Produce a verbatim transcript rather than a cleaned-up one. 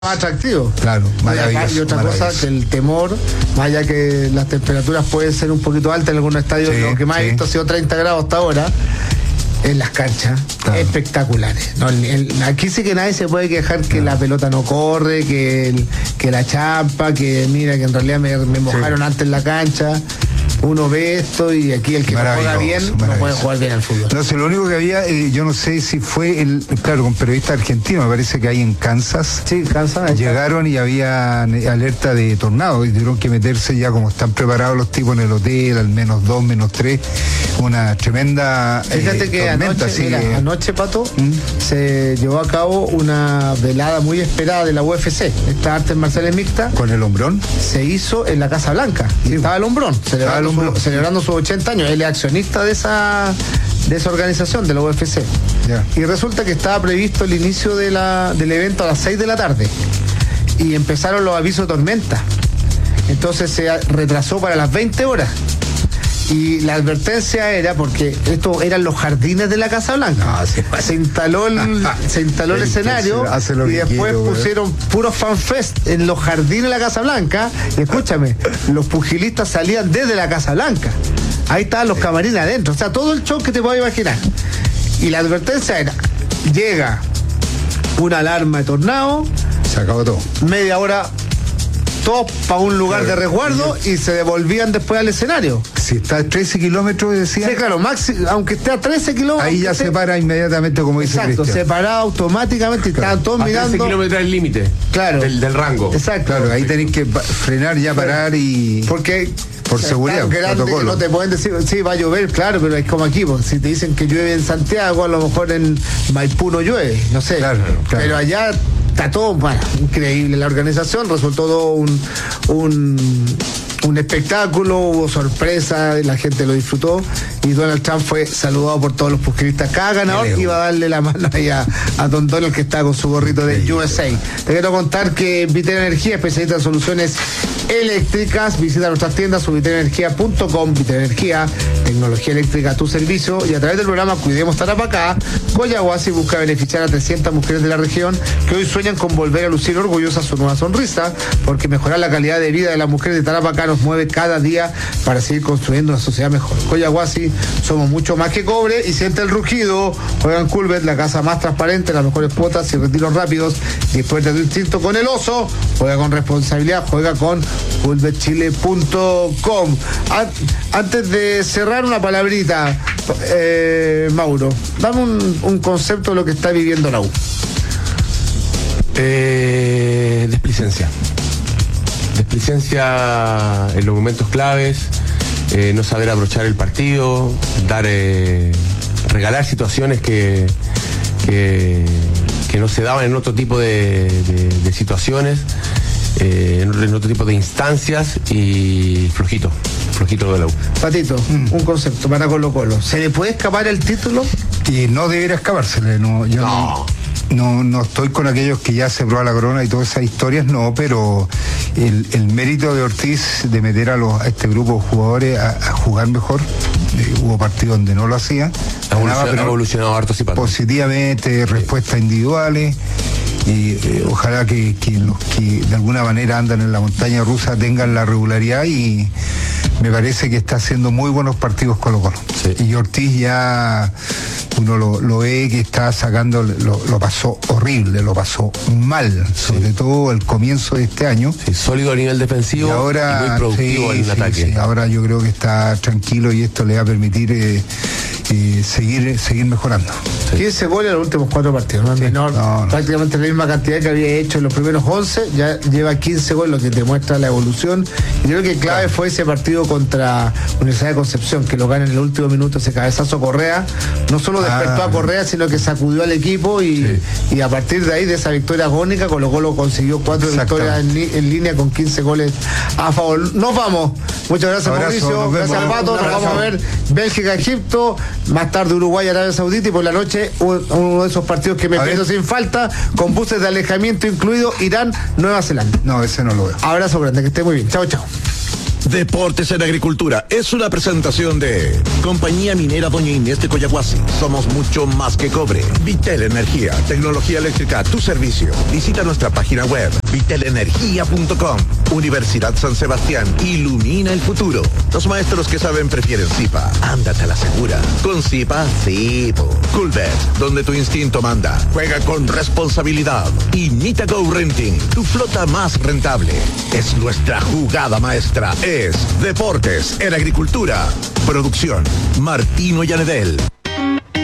más atractivo. Claro, maravilloso. Y otra cosa, que el temor, más allá que las temperaturas pueden ser un poquito altas en algunos estadios, sí, lo que más sí. he visto ha sido treinta grados hasta ahora, en las canchas, claro. espectaculares. No, el, el, aquí sí que nadie se puede quejar que claro. la pelota no corre, que, el, que la champa, que mira, que en realidad me, me mojaron sí. antes en la cancha. Uno ve esto y aquí el que no juega bien no puede jugar bien al fútbol. No sé, lo único que había, eh, yo no sé si fue el, claro, con periodistas argentinos, me parece que ahí en Kansas. Sí, Kansas. Llegaron y había alerta de tornado y tuvieron que meterse ya como están preparados los tipos en el hotel, al menos dos, menos tres, una tremenda Fíjate eh, que tormenta, anoche, mira, que... anoche, Pato, ¿Mm? se llevó a cabo una velada muy esperada de la U F C, esta artes marciales mixtas. ¿Con el hombrón? Se hizo en la Casa Blanca. Sí. Estaba el hombrón. Celebrando Su, celebrando sus ochenta años. Él es accionista de esa de esa organización, de la U F C. Yeah. Y resulta que estaba previsto el inicio de la, del evento a las seis de la tarde. Y empezaron los avisos de tormenta. Entonces se retrasó para las veinte horas. Y la advertencia era, porque esto eran los jardines de la Casa Blanca. No, sí, se instaló el, se instaló el escenario y después quiero, pusieron puros fanfest en los jardines de la Casa Blanca. Y escúchame, los pugilistas salían desde la Casa Blanca. Ahí estaban los sí. camarines adentro. O sea, todo el show que te puedas imaginar. Y la advertencia era, llega una alarma de tornado. Se acabó todo. Media hora todos para un lugar claro. de resguardo y se devolvían después al escenario. Si está a trece kilómetros, decía. Sí, claro, maxi, aunque esté a trece kilómetros. Ahí ya esté... se para inmediatamente, como dice Exacto, Cristian. separado automáticamente y claro. estaban todos a mirando. trece kilómetros es el límite. Claro. Del, del rango. Exacto. Claro, ahí tenés que frenar ya, parar y. Porque. Por seguridad, protocolo. No te pueden decir, sí, va a llover, claro, pero es como aquí, porque si te dicen que llueve en Santiago, a lo mejor en Maipú no llueve, no sé. Claro, claro. Pero allá está todo, bueno, increíble. La organización resultó todo un, un, un espectáculo, hubo sorpresa, la gente lo disfrutó y Donald Trump fue saludado por todos los pugilistas. Cada ganador iba a darle la mano ahí a, a Don Donald, que está con su gorrito de U S A. Te quiero contar que Vitel Energía, especialista en soluciones eléctricas, visita nuestras tiendas, vitel energía punto com. Vitel Energía, tecnología eléctrica a tu servicio, y a través del programa Cuidemos Tarapacá, Coyahuasi busca beneficiar a trescientas mujeres de la región que hoy sueñan con volver a lucir orgullosas su nueva sonrisa, porque mejorar la calidad de vida de las mujeres de Tarapacá nos mueve cada día para seguir construyendo una sociedad mejor. Coyahuasi, somos mucho más que cobre, y siente el rugido. Juegan Culbet, la casa más transparente, las mejores cuotas y retiros rápidos. Después de tu instinto con el oso, juega con responsabilidad, juega con culbet chile punto com. Antes de cerrar, una palabrita, eh, Mauro, dame un, un concepto de lo que está viviendo la U. Eh, desplicencia. Desplicencia en los momentos claves, eh, no saber abrochar el partido, dar, eh, regalar situaciones que, que, que no se daban en otro tipo de, de, de situaciones. Eh, en otro tipo de instancias, y flojito, flojito lo de la U. Patito, mm. un concepto para Colo Colo. ¿Se le puede escapar el título? Y no debería escapársele, no, yo no. no, no, no estoy con aquellos que ya se prueba la corona y todas esas historias, no, pero el, el mérito de Ortiz de meter a, los, a este grupo de jugadores a, a jugar mejor, eh, hubo partidos donde no lo hacía. Ha evolucionado, evolucionado harto, sí, positivamente, sí. Respuestas individuales. Y eh, ojalá que, que los que de alguna manera andan en la montaña rusa tengan la regularidad, y me parece que está haciendo muy buenos partidos Colo Colo. Sí. Y Ortiz ya uno lo, lo ve que está sacando, lo, lo pasó horrible, lo pasó mal, sí. Sobre todo el comienzo de este año. Sí, sólido a nivel defensivo y, ahora, y muy productivo sí, en sí, ataque. Sí, ahora yo creo que está tranquilo y esto le va a permitir eh, eh, seguir, seguir mejorando. Sí. quince goles en los últimos cuatro partidos, no es sí. menor, no, no. Prácticamente la misma cantidad que había hecho en los primeros once, ya lleva quince goles, lo que te muestra la evolución. Y creo que clave claro. fue ese partido contra Universidad de Concepción, que lo gana en el último minuto, ese cabezazo Correa, no solo despertó ah, a Correa, sino que sacudió al equipo, y, sí. y a partir de ahí, de esa victoria agónica, Colo Colo consiguió cuatro victorias en, en línea con quince goles a favor. Nos vamos. Muchas gracias, abrazo, Mauricio, gracias Pato, nos vamos a ver Bélgica, Egipto, más tarde Uruguay, Arabia Saudita, y por la noche uno de esos partidos que me pierdo sin falta, con buses de alejamiento incluido, Irán, Nueva Zelanda. No, ese no lo veo. Abrazo grande, que esté muy bien. Chao, chao. Deportes en Agricultura es una presentación de Compañía Minera Doña Inés de Coyahuasi. Somos mucho más que cobre. Vitel Energía, tecnología eléctrica a tu servicio. Visita nuestra página web vitel energía punto com. Universidad San Sebastián, ilumina el futuro. Los maestros que saben prefieren Zipa. Ándate a la segura. Con Zipa, sí. Culver, donde tu instinto manda. Juega con responsabilidad. Y Nitago Renting, tu flota más rentable. Es nuestra jugada maestra. Es Deportes en Agricultura. Producción, Martino Llanedel.